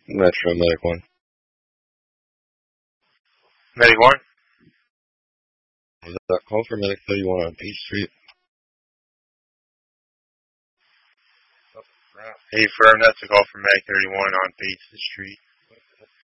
Metro Medic 1. Medic 1? Was that call for Medic 31 on Peach Street? He affirmed that's a call for Medic 31 on Peach Street.